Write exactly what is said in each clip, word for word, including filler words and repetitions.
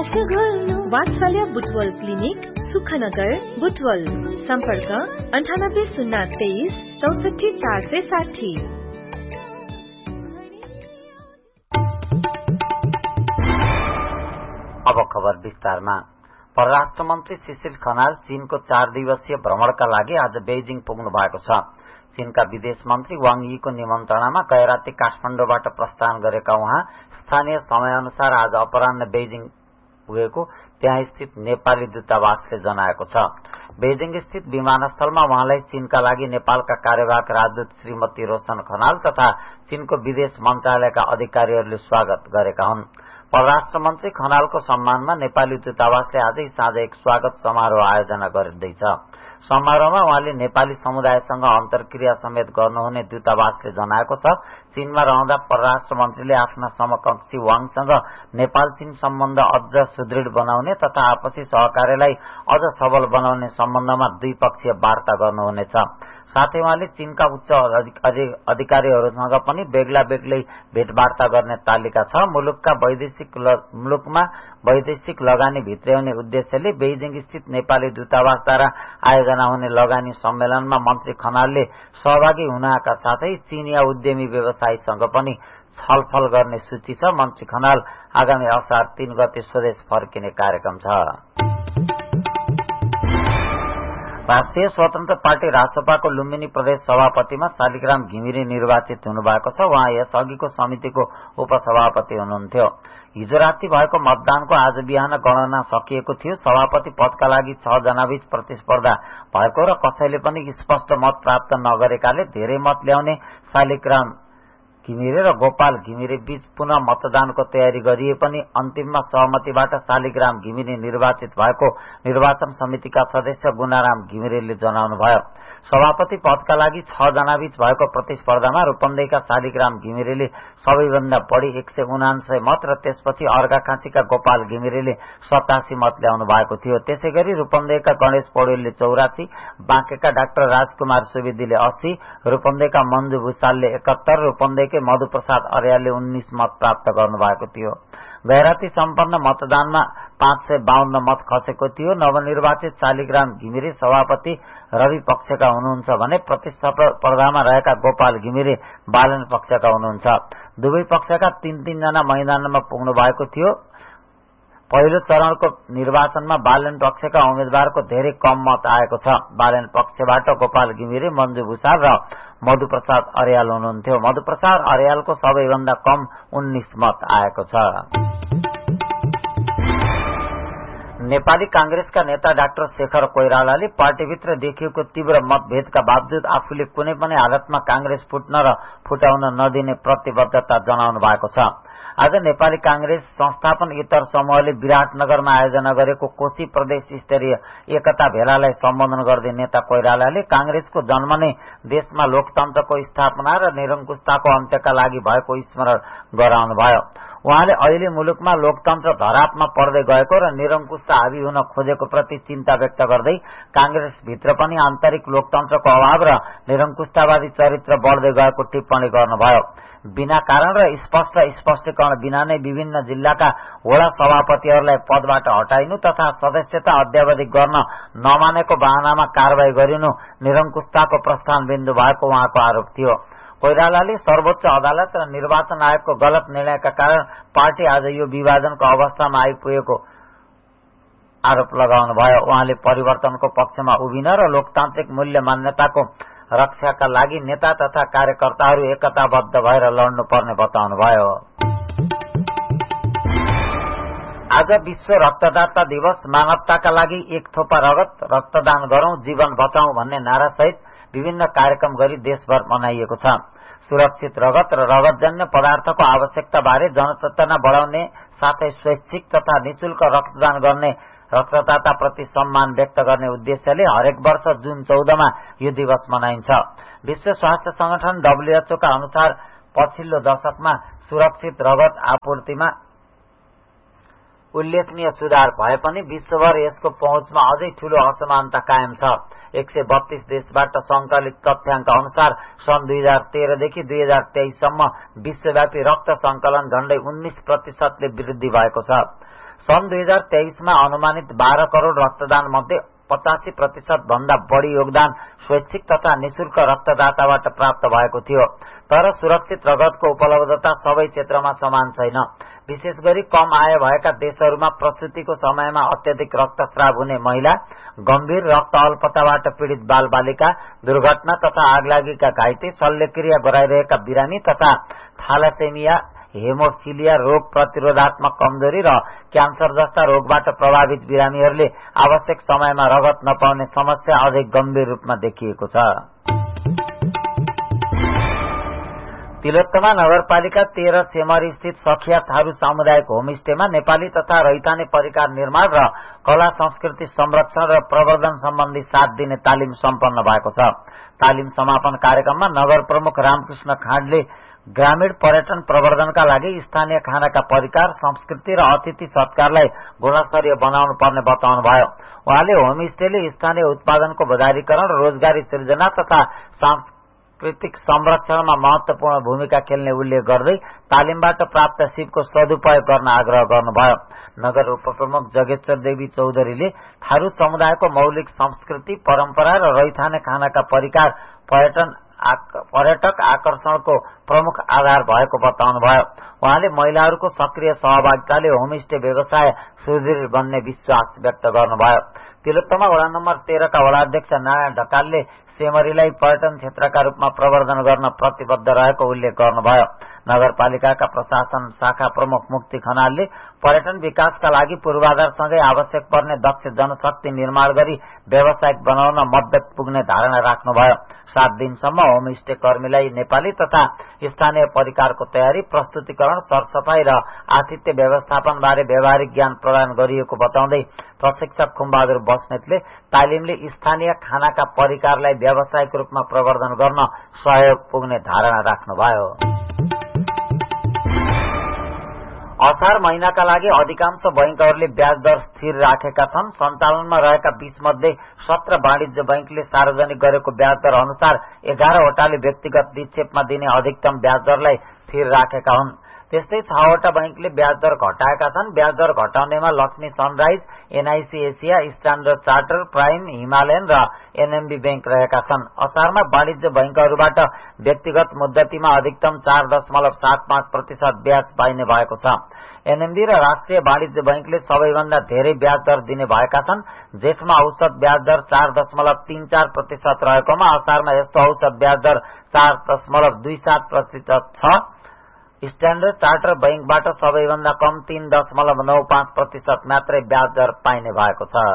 वात्सल्य बुटवल क्लिनिक सुखनगर बुटवल सम्पर्क अन्ठानब्बे शून्य तेइस चौसठी चार सय साठी। अब खबर विस्तारमा। परराष्ट्र मन्त्री सुशील खनाल चीनको चार दिवसीय भ्रमणका लागि आज बेजिङ पुग्नु भएको छ। चीनका विदेश मन्त्री वाङ यीको निमन्त्रणामा गए राति काठमाडौँबाट प्रस्थान गरेका उहाँ स्थानीय समयअनुसार आज अपराह्न बेजिङ पुगेको त्यहाँ स्थित नेपाली दूतावासले जनाएको छ। बेजिङ स्थित विमानस्थलमा उहाँलाई चीनका लागि नेपालका कार्यवाहक राजदूत श्रीमती रोशन खनाल तथा चीनको विदेश मन्त्रालयका अधिकारीहरूले स्वागत गरेका हुन्। परराष्ट्र मन्त्री खनालको सम्मानमा नेपाली दूतावासले आजै साँझ एक स्वागत समारोह आयोजना गर्दैछ। समारोहमा उहाँले नेपाली समुदायसँग अन्तर्क्रिया समेत गर्नुहुने दूतावासले जनाएको छ। चीनमा रहँदा परराष्ट्र मन्त्रीले आफ्ना समकक्षी वाङसँग नेपाल चीन सम्बन्ध अझ सुदृढ बनाउने तथा आपसी सहकार्यलाई अझ सबल बनाउने सम्बन्धमा द्विपक्षीय वार्ता गर्नुहुनेछ। साथै उहाँले चीनका उच्च अधिकारीहरूसँग पनि बेग्ला बेग्लै भेटवार्ता गर्ने तालिका छ। मुलुकका वैदेशिक मुलुकमा वैदेशिक लगानी भित्र्याउने उद्देश्यले बेजिङ स्थित नेपाली दूतावासद्वारा आयोजना हुने लगानी सम्मेलनमा मन्त्री खनालले सहभागी हुनका साथै चीनिया उद्यमी व्यवसायीसँग पनि छलफल गर्ने सूची छ। मन्त्री खनाल आगामी असार तीन गते स्वदेश फर्किने कार्यक्रम छ। राष्ट्रिय स्वतन्त्र पार्टी रासपाको लुम्बिनी प्रदेश सभापतिमा शालिग्राम घिमिरे निर्वाचित हुनुभएको छ। उहाँ यसअघिको समितिको उपसभापति हुनुहुन्थ्यो। हिजो राति भएको मतदानको आज बिहान गणना सकिएको थियो। सभापति पदका लागि छ जनाबीच प्रतिस्पर्धा भएको र कसैले पनि स्पष्ट मत प्राप्त नगरेकाले धेरै मत ल्याउने शालिग्राम घिमिरे र गोपाल घिमिरे बीच पुनः मतदानको तयारी गरिए पनि अन्तिममा सहमतिबाट शालिग्राम घिमिरे निर्वाचित भएको निर्वाचन समितिका सदस्य गुणाराम घिमिरेले जनाउनुभयो। सभापति पदका लागि छ जनाबीच भएको प्रतिस्पर्धामा रूपन्देहीका शालिग्राम घिमिरेले सबैभन्दा बढ़ी एक सय उनान्सय मत र त्यसपछि अर्घाखाँचीका गोपाल घिमिरेले सतासी मत ल्याउनु भएको थियो। त्यसै गरी रूपन्देहीका गणेश पौडेलले चौरासी, बाँकेका डाक्टर राजकुमार सुवेदीले अस्सी, रूपन्देहीका मन्जु भूषालले एकात्तर, रूपन्देहीकै मधुप्रसाद अर्यालले उन्नाइस मत प्राप्त गर्नु भएको थियो। गैराती सम्पन्न मतदानमा पाँच सय बाहन्न मत खसेको थियो। नवनिर्वाचित शालिग्राम घिमिरे सभापति रवि पक्षका हुनुहुन्छ भने प्रतिस्पर्धामा रहेका गोपाल घिमिरे बालन पक्षका हुनुहुन्छ। दुवै पक्षका तीन तीन जना मैदानमा पुग्नु भएको थियो। पहिलो चरणको निर्वाचनमा बालन पक्षका उम्मेद्वारको धेरै कम मत आएको छ। बालन पक्षबाट गोपाल घिमिरे, मन्जु भूषाल र मधुप्रसाद अर्याल हुनुहुन्थ्यो। मधुप्रसाद अर्यालको सबैभन्दा कम उन्नाइस मत आएको छ। नेपाली कांग्रेसका नेता डाक्टर शेखर कोइरालाले पार्टीभित्र देखिएको तीव्र मतभेदका बावजुद आफूले कुनै पनि हालतमा कांग्रेस फुट्न र फुटाउन नदिने प्रतिबद्धता जनाउनु भएको छ। आज नेपाली कांग्रेस संस्थापन इतर समूहले विराटनगरमा आयोजना गरेको कोशी प्रदेश स्तरीय एकता भेलालाई सम्बोधन गर्दै नेता कोइरालाले कांग्रेसको जन्म नै देशमा लोकतन्त्रको स्थापना र निरंकुशताको अन्त्यका लागि भएको स्मरण गराउनुभयो। उहाँले अहिले मुलुकमा लोकतन्त्र धरापमा पर्दै गएको र निरंकुशता हावी हुन खोजेको प्रति चिन्ता व्यक्त गर्दै कांग्रेस भित्र पनि आन्तरिक लोकतन्त्रको अभाव र निरंकुशतावादी चरित्र बढ्दै गएको टिप्पणी गर्नुभयो। बिना कारण र स्पष्ट स्पष्टीकरण बिना नै विभिन्न जिल्लाका वडा सभापतिहरूलाई पदबाट हटाइनु तथा सदस्यता अद्यावधि गर्न नमानेको बहानामा कारवाही गरिनु निरंकुशताको प्रस्थान बिन्दु भएको उहाँको आरोप थियो। कोइरालाले सर्वोच्च अदालत र निर्वाचन आयोगको गलत निर्णयका कारण पार्टी आज यो विभाजनको अवस्थामा आइपुगेको आरोप लगाउनुभयो। उहाँले परिवर्तनको पक्षमा उभिन र लोकतान्त्रिक मूल्य मान्यताको रक्षाका लागि नेता तथा कार्यकर्ताहरू एकताबद्ध भएर लड्नुपर्ने बताउनुभयो। आज विश्व रक्तदाता दिवस। मानवताका लागि एक थोपा रगत, रक्तदान गरौं, जीवन बचाउँ भन्ने नारासहित विभिन्न कार्यक्रम गरी देशभर मनाइएको छ। सुरक्षित रगत र रगतजन्य पदार्थको आवश्यकता बारे जनचेतना बढाउने साथै स्वैच्छिक तथा निशुल्क रक्तदान गर्ने रक्तदाता प्रति सम्मान व्यक्त गर्ने उद्देश्यले हरेक वर्ष जुन चौधमा यो दिवस मनाइन्छ। विश्व स्वास्थ्य संगठन डब्ल्यूएचओ का अनुसार पछिल्लो दशकमा सुरक्षित रगत आपूर्तिमा उल्लेखनीय सुधार भए पनि विश्वभर यसको पहुँचमा अझै ठूलो असमानता कायम छ। एक सय बत्तीस देशबाट संकलित तथ्याङ्क अनुसार सन् दुई हजार तेह्रदेखि दुई हजार तेइससम्म विश्वव्यापी रक्त संकलन झण्डै उन्नाइस प्रतिशतले वृद्धि भएको छ। सन् दुई हजार तेइसमा अनुमानित बाह्र करोड़ रक्तदान मध्ये पचासी प्रतिशत भन्दा बढ़ी योगदान स्वैच्छिक तथा निशुल्क रक्तदाताबाट प्राप्त भएको थियो। तर सुरक्षित रगतको उपलब्धता सबै क्षेत्रमा समान छैन। विशेष गरी कम आय भएका देशहरूमा प्रसुतिको समयमा अत्यधिक रक्तस्राव हुने महिला, गम्भीर रक्त अल्पताबाट पीड़ित बाल बालिका, दुर्घटना तथा आगलागीका घाइते, शल्यक्रिया गराइरहेका बिरामी तथा थ्यालासेमिया, हेमोफिलिया, रोग प्रतिरोधात्मक कमजोरी र क्यान्सर जस्ता रोगबाट प्रभावित बिरामीहरूले आवश्यक समयमा रगत नपाउने समस्या अझै गम्भीर रूपमा देखिएको छ। तिलोत्तमा नगरपालिका तेह्र सेमरी स्थित सखिया थारू सामुदायिक होमस्टेमा नेपाली तथा रैथाने परिकार निर्माण र कला संस्कृति संरक्षण र प्रवर्धन सम्बन्धी सात दिने तालिम सम्पन्न भएको छ। तालिम समापन कार्यक्रममा नगर प्रमुख रामकृष्ण खाँडले ग्रामीण पर्यटन प्रवर्धनका लागि स्थानीय खानाका परिकार, संस्कृति र अतिथि सत्कारलाई गुणस्तरीय बनाउनु पर्ने बताउनुभयो। उहाँले होमस्टेले स्थानीय उत्पादनको बजारीकरण, रोजगारी सृजना तथा सांस्कृतिक संरक्षणमा महत्वपूर्ण भूमिका खेल्ने उल्लेख गर्दै तालिमबाट प्राप्त सिपको सदुपयोग गर्न आग्रह गर्नुभयो। नगर उपप्रमुख जगेश्वर देवी चौधरीले थारू समुदायको मौलिक संस्कृति, परम्परा र रैथाने खानाका परिकार पर्यटन पर्यटक आकर्षणको प्रमुख आधार भएको बताउनुभयो। उहाँले महिलाहरूको सक्रिय सहभागिताले होमस्टे व्यवसाय सुदृढ बन्ने विश्वास व्यक्त गर्नुभयो। तिलोत्तमा वडा नम्बर तेह्रका वडाध्यक्ष नारायण ढकालले सेमरीलाई पर्यटन क्षेत्रका रूपमा प्रवर्धन गर्न प्रतिबद्ध रहेको उल्लेख गर्नुभयो। नगरपालिकाका प्रशासन शाखा प्रमुख मुक्ति खनालले पर्यटन विकासका लागि पूर्वाधारसँगै आवश्यक पर्ने दक्ष जनशक्ति निर्माण गरी व्यावसायिक बनाउन मद्दत पुग्ने धारणा राख्नुभयो। सात दिनसम्म होमस्टे कर्मीलाई नेपाली तथा स्थानीय परिकारको तयारी, प्रस्तुतिकरण, सरसफाई र आतिथ्य व्यवस्थापन बारे व्यावहारिक ज्ञान प्रदान गरिएको बताउँदै प्रशिक्षक खुम्बहादुर बस्नेतले तालिमले स्थानीय खानाका परिकारलाई व्यावसायिक रूपमा प्रवर्धन गर्न सहयोग पुग्ने धारणा राख्नुभयो। असार महिनाका लागि अधिकांश बैंकहरूले ब्याज दर स्थिर राखेका छन्। सञ्चालनमा रहेका बीस मध्ये सत्र वाणिज्य बैंकले सार्वजनिक गरेको ब्याज दर अनुसार एघारवटाले व्यक्तिगत निक्षेपमा दिने अधिकतम ब्याज दरलाई स्थिर राखेका हुन्। त्यस्तै छवटा बैंकले ब्याज दर घटाएका छन्। ब्याज दर घटाउनेमा Lakshmi sunrise, NIC Asia, standard charter, prime, Himalayan र एनएमबी बैंक रहेका छन्। असारमा वाणिज्य बैंकहरूबाट व्यक्तिगत मुद्दतीमा अधिकतम चार दशमलव सात पाँच प्रतिशत ब्याज पाइने भएको छ। एनएमबी र राष्ट्रिय वाणिज्य बैंकले सबैभन्दा धेरै ब्याज दर दिने भएका छन्। जेठमा औसत ब्याज दर चार दशमलव तीन चार प्रतिशत रहेकोमा असारमा यस्तो औसत ब्याज दर चार दशमलव दुई सात प्रतिशत छ। स्ट्याण्डर्ड चार्टर बैंकबाट सबैभन्दा कम तीन दशमलव नौ पाँच प्रतिशत मात्रै ब्याज दर पाइने भएको छ।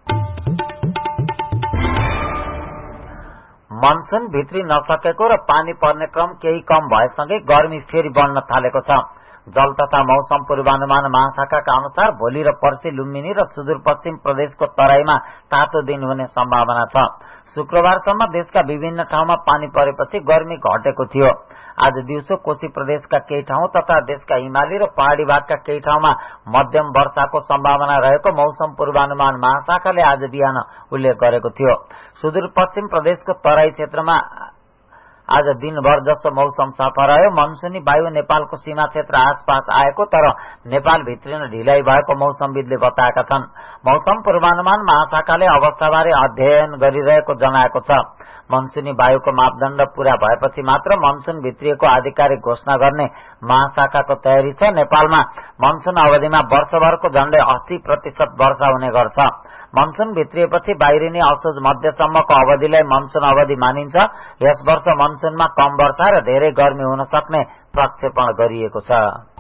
मनसुन भित्री नसकेको र पानी पर्ने क्रम केही कम भएसँगै गर्मी फेरि बढ्न थालेको छ। जल तथा मौसम पूर्वानुमान महाशाखाका अनुसार भोलि र पर्सि लुम्बिनी र सुदूरपश्चिम प्रदेशको तराईमा तातो दिन हुने सम्भावना छ। शुक्रबारसम्म देशका विभिन्न ठाउँमा पानी परेपछि गर्मी घटेको थियो। आज दिउँसो कोशी प्रदेशका केही ठाउँ तथा देशका हिमाली र पहाड़ी भागका केही ठाउँमा मध्यम वर्षाको सम्भावना रहेको मौसम पूर्वानुमान महाशाखाले आज बिहान उल्लेख गरेको थियो। सुदूरपश्चिम प्रदेशको तराई क्षेत्रमा आज दिनभर जसो मौसम सफा रह्यो। मनसुनी वायु नेपालको सीमा क्षेत्र आसपास आएको तर नेपाल भित्रिन ढिलाइ भएको मौसमविदले बताएका छन्। मौसम पूर्वानुमान महाशाखाले अवस्थाबारे अध्ययन गरिरहेको जनाएको छ। मनसुनी वायुको मापदण्ड पूरा भएपछि मात्र मनसुन भित्रिएको आधिकारिक घोषणा गर्ने महाशाखाको तयारी छ। नेपालमा मनसुन अवधिमा वर्षभरको झण्डै अस्सी प्रतिशत वर्षा हुने गर्छ। मनसुन भित्रिएपछि बाहिरिने असोज मध्यसम्मको अवधिलाई मनसुन अवधि मानिन्छ। यस वर्ष मनसुनमा कम वर्षा र धेरै गर्मी हुन सक्ने प्रक्षेपण गरिएको छ।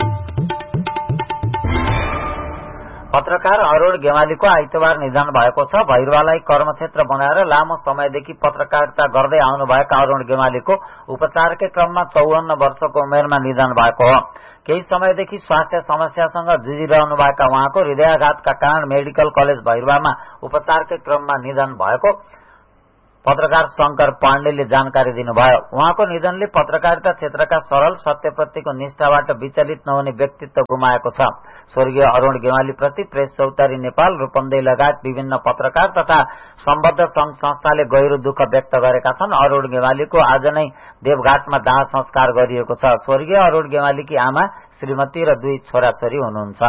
पत्रकार अरूण गेवालीको आइतबार निधन भएको छ। भैरवालाई कर्मक्षेत्र बनाएर लामो समयदेखि पत्रकारिता गर्दै आउनुभएका अरूण गेवालीको उपचारकै क्रममा चौवन्न वर्षको उमेरमा निधन भएको हो। केही समयदेखि स्वास्थ्य समस्यासँग जुझिरहनुभएका उहाँको हृदयाघातका कारण मेडिकल कलेज भैरवामा उपचारकै क्रममा निधन भएको पत्रकार शंकर पाण्डेले जानकारी दिनुभयो। उहाँको निधनले पत्रकारिता क्षेत्रका सरल सत्यप्रतिको निष्ठाबाट विचलित नहुने व्यक्तित्व गुमाएको छ। स्वर्गीय अरूण गेवाली प्रति प्रेस चौतारी नेपाल, रूपन्देही लगायत विभिन्न पत्रकार तथा सम्बद्ध संघ संस्थाले गहिरो दुःख व्यक्त गरेका छन्। अरूण गेवालीको आज नै देवघाटमा दाह संस्कार गरिएको छ। स्वर्गीय अरूण गेवालीकी आमा श्रीमती र दुई छोराछोरी हुनुहुन्छ।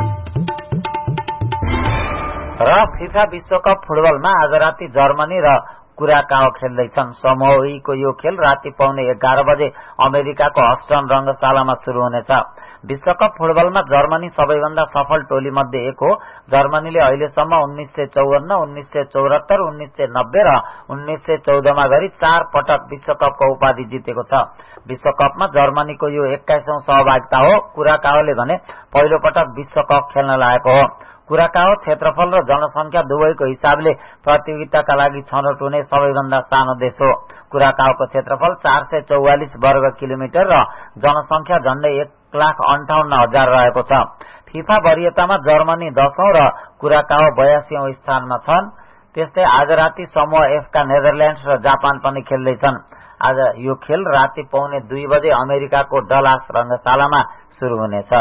र फिफा विश्वकप फुटबलमा आज राति जर्मनी र कुराकाओ खेल्दैछन्। समूह ई को यो खेल राति पाउने एघार बजे अमेरिकाको हस्टन रंगशालामा शुरू हुनेछ। विश्वकप फुटबलमा जर्मनी सबैभन्दा सफल टोली मध्ये एक हो। जर्मनीले अहिलेसम्म उन्नाइस सय चौवन्न, उन्नाइस सय चौरात्तर, उन्नाइस सय नब्बे र उन्नाइस सय चौधमा गरी चार पटक विश्वकपको उपाधि जितेको छ। विश्वकपमा जर्मनीको यो एक्काइसौं सहभागिता हो। कुराकाओले भने पहिलो पटक विश्वकप खेल्न लागेको हो। कुराकाओ क्षेत्रफल र जनसंख्या दुवैको हिसाबले प्रतियोगिताका लागि छनौट हुने सबैभन्दा सानो देश हो। कुराकाओको क्षेत्रफल चार सय चौवालिस वर्ग किलोमिटर र जनसंख्या झण्डै एक लाख अन्ठाउन्न हजार रहेको छ। फिफा वरियतामा जर्मनी दशौं र कुराकाओ बयासीऔं स्थानमा छन्। त्यस्तै आज राति समूह एफ का नेदरल्याण्ड्स र जापान पनि खेल्दैछन्। आज यो खेल राति पाउने दुई बजे अमेरिकाको डलास रंगशालामा शुरू हुनेछ।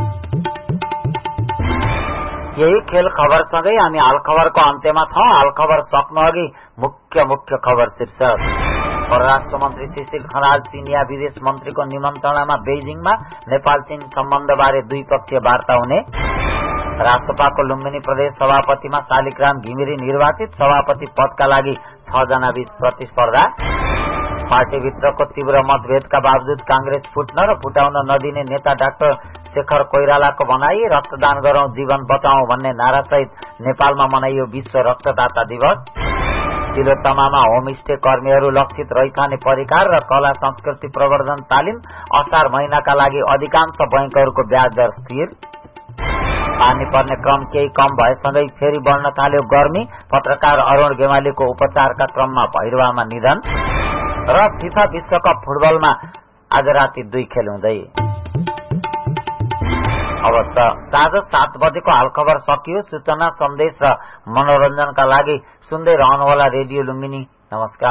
यही खेल खबरसँगै हामी हाल खबरको अन्त्यमा छौं। हाल खबर सक्नु अघि मुख्य मुख्य खबर शीर्षक। परराष्ट्र मन्त्री सुशील खनाल चीनिया विदेश मन्त्रीको निमन्त्रणामा बेजिङमा नेपाल चीन सम्बन्धबारे द्विपक्षीय वार्ता हुने। राष्ट्रपाको लुम्बिनी प्रदेश सभापतिमा शालिग्राम घिमिरे निर्वाचित, सभापति पदका लागि छ जना बीच प्रतिस्पर्धा। पार्टीभित्रको तीव्र मतभेदका बावजुद कांग्रेस फुट्न र फुटाउन नदिने नेता डाक्टर शेखर कोइरालाको भनाई। रक्तदान गरौं जीवन बचाउँ भन्ने नारासहित नेपालमा मनाइयो विश्व रक्तदाता दिवस। तिलोत्तमामा होमस्टे कर्मीहरू लक्षित रैथाने परिकार र कला संस्कृति प्रवर्धन तालिम। असार महिनाका लागि अधिकांश बैंकहरूको ब्याज दर स्थिर। पानी पर्ने क्रम केही कम भएसँगै फेरि बढ्न थाल्यो गर्मी। पत्रकार अरूण गेवालीको उपचारका क्रममा भैरवामा निधन। र फिफा विश्वकप फुटबलमा आज राति दुई खेल हुँदै। अवश्य साँझ सात बजेको हाल खबर सकियो। सूचना, सन्देश र मनोरञ्जनका लागि सुन्दै रहनुहोला रेडियो लुम्बिनी। नमस्कार।